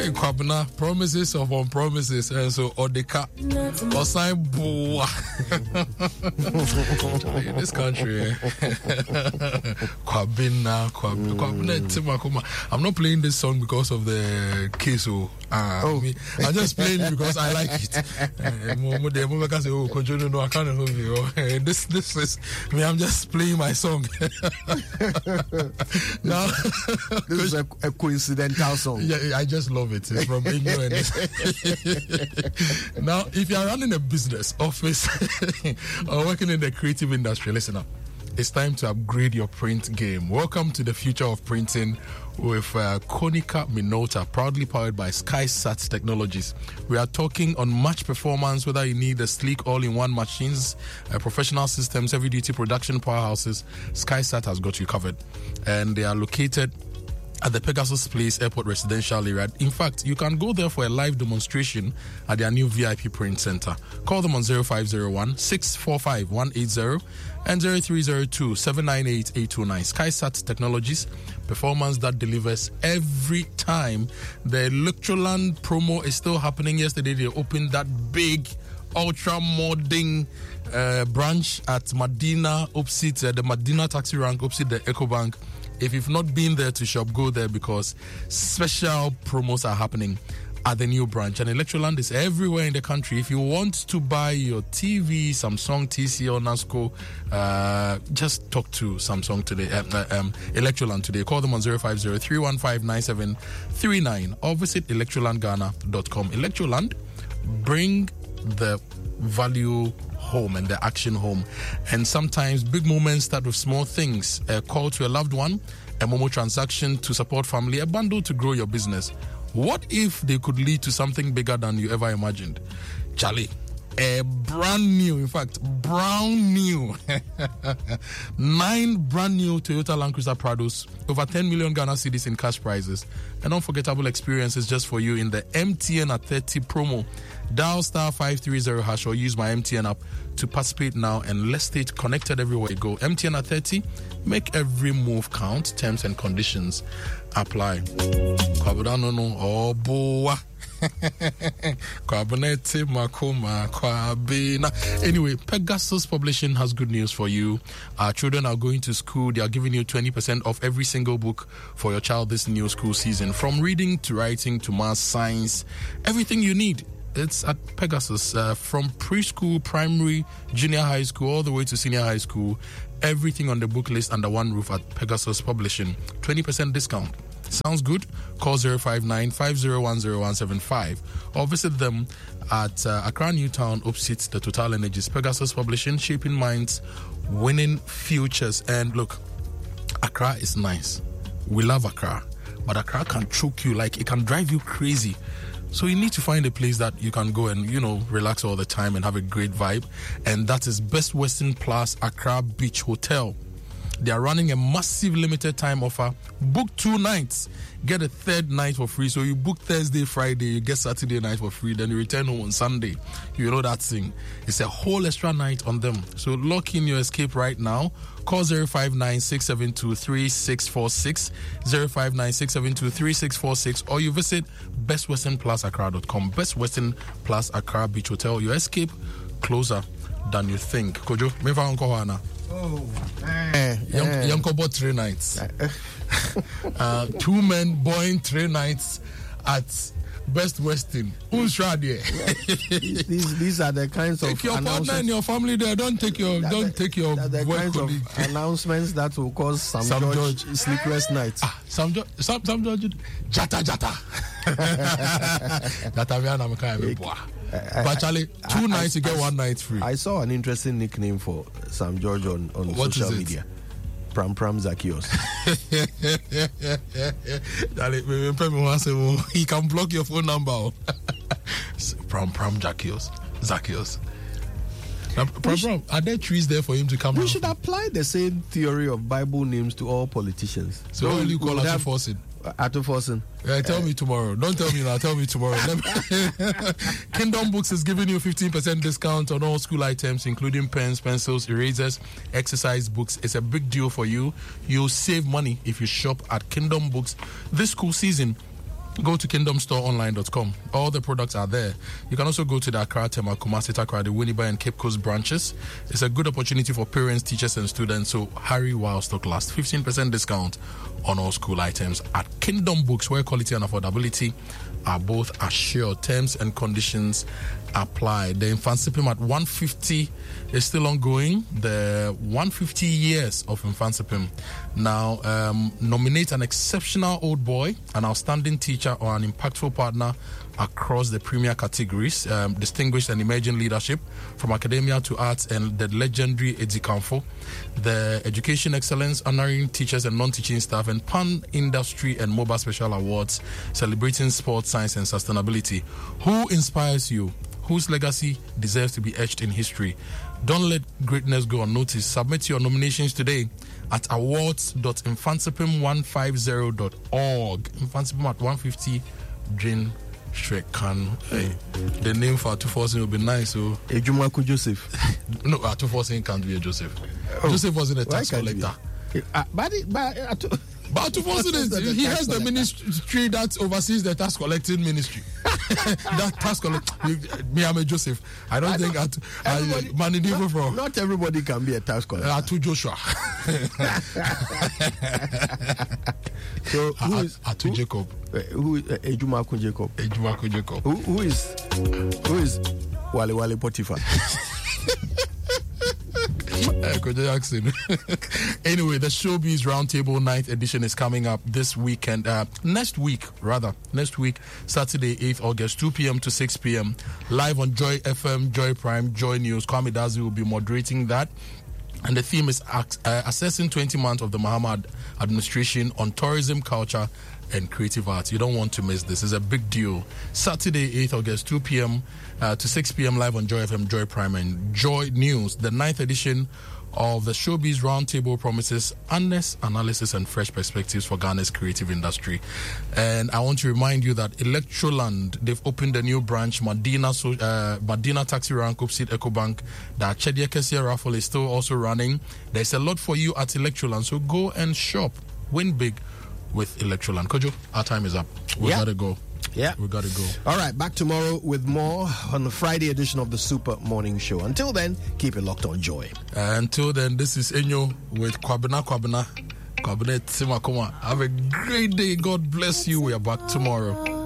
Kwabena, promises upon promises, and so Odeka or sign boa in this country. Kwabena Timakuma. I'm not playing this song because of the case. I'm just playing it because I like it. No, I can't help you. This is me. I'm just playing my song. Now, this is a coincidental song. Yeah, I just love it. It's from England. Now, if you are running a business, office, or working in the creative industry, listen up. It's time to upgrade your print game. Welcome to the future of printing with Konica Minolta, proudly powered by SkySat Technologies. We are talking on match performance, whether you need the sleek all-in-one machines, professional systems, heavy-duty production powerhouses. SkySat has got you covered. And they are located at the Pegasus Place Airport Residential area. In fact, you can go there for a live demonstration at their new VIP print center. Call them on 0501-645-180 and 0302-798-829. SkySat Technologies, performance that delivers every time. The Electroland promo is still happening. Yesterday, they opened that big ultra-modern branch at Medina, opposite the Medina taxi rank, opposite the EcoBank. If you've not been there to shop, go there because special promos are happening at the new branch. And Electroland is everywhere in the country. If you want to buy your TV, Samsung, TCL, NASCO, just talk to Samsung today, Electroland today. Call them on 050-315-9739 or visit electrolandghana.com. Electroland, bring the value home and the action home. And sometimes big moments start with small things. A call to a loved one, a Momo transaction to support family, a bundle to grow your business. What if they could lead to something bigger than you ever imagined? Charlie, a brand new, in fact, brown new 9 brand new Toyota Land Cruiser Prados, over 10 million Ghana cedis in cash prizes. An unforgettable experiences just for you in the MTN at 30 promo. Dial star 530# or use my MTN app to participate now, and let's stay connected everywhere you go. MTN at 30, make every move count. Terms and conditions apply. Oh boy. Anyway, Pegasus Publishing has good news for you. Our children are going to school. They are giving you 20% off every single book for your child this new school season. From reading to writing to math, science, everything you need. It's at Pegasus, from preschool, primary, junior high school, all the way to senior high school. Everything on the book list under one roof at Pegasus Publishing. 20% discount. Sounds good? Call 059-5010-175 or visit them at Accra Newtown, opposite the Total Energies. Pegasus Publishing, shaping minds, winning futures. And look, Accra is nice. We love Accra, but Accra can choke you, like it can drive you crazy. So you need to find a place that you can go and, relax all the time and have a great vibe. And that is Best Western Plus Accra Beach Hotel. They are running a massive limited time offer. Book 2 nights, get a third night for free. So you book Thursday, Friday, you get Saturday night for free, then you return home on Sunday. You know that thing. It's a whole extra night on them. So lock in your escape right now. Call 059-672-3646, 059-672-3646, or you visit bestwesternplusaccra.com. Best Western Plus Accra Beach Hotel. Your escape closer than you think. Kojo, me fa unko hana. Oh, Young bought 3 nights. 2 men buying 3 nights at Best Western. Who's right here? These are the kinds of take your partner and your family there. Don't take your the kinds of announcements that will cause some George sleepless nights. Some George jata. But Charlie, 2 nights you get 1 night free. I saw an interesting nickname for Sam George on social media. Pram Zacchaeus. He can block your phone number. Pram Zacchaeus. Now, are there trees there for him to come? We should apply the same theory of Bible names to all politicians. So what will you call Atuforsin? Atuforsin. Tell me tomorrow. Don't tell me now. Tell me tomorrow. Kingdom Books is giving you 15% discount on all school items, including pens, pencils, erasers, exercise books. It's a big deal for you. You'll save money if you shop at Kingdom Books this school season. go to kingdomstoreonline.com. All the products are there. You can also go to the Accra, Tema, Kumasi, Takoradi, the Winneba and Cape Coast branches. It's a good opportunity for parents, teachers and students, so hurry while stock lasts. 15% discount on all school items at Kingdom Books, where quality and affordability are both assured. Terms and conditions apply. The Infansipim at 150 is still ongoing. The 150 years of Infansipim. Now, nominate an exceptional old boy, an outstanding teacher, or an impactful partner across the premier categories, distinguished and emerging leadership from academia to arts, and the legendary Edzi Kamfo, the education excellence honoring teachers and non-teaching staff, and pan-industry and mobile special awards celebrating sports, science and sustainability. Who inspires you? Whose legacy deserves to be etched in history? Don't let greatness go unnoticed. Submit your nominations today at awards.infansipim150.org. Infansipim at 150 Jane Shrekan. Hey, the name for 247 will be nice. So Ejumaku Joseph. No, 247 can't be a Joseph. Joseph wasn't a tax collector. But 247, he has the ministry that oversees the tax collecting ministry. That tax collect. Me, I'm a Joseph. I don't think not everybody can be a tax collector. To Joshua. So who is to Jacob? Who Ejumaku Jacob? Ejumaku Jacob. Who is Wale Potiphar? Anyway, the Showbiz Roundtable 9th edition is coming up this weekend. Next week, Saturday, 8th August, 2 p.m. to 6 p.m. Live on Joy FM, Joy Prime, Joy News. Kwame Dazi will be moderating that. And the theme is assessing 20 months of the Mahama administration on tourism, culture, and creative arts. You don't want to miss this. It's a big deal. Saturday, 8th August, 2 p.m. To 6 p.m. live on Joy FM, Joy Prime, and Joy News. The 9th edition of the Showbiz Roundtable promises honest analysis and fresh perspectives for Ghana's creative industry. And I want to remind you that Electroland, they've opened a new branch, Medina Taxi Rank opposite EcoBank. The Chedia Kessia raffle is still also running. There's a lot for you at Electroland, so go and shop. Win big with Electroland. Kojo, our time is up. We gotta go. Yeah. We gotta go. All right, back tomorrow with more on the Friday edition of the Super Morning Show. Until then, keep it locked on Joy. Until then, this is Enyo with Kwabena Timakoma. Have a great day. God bless you. We are back tomorrow.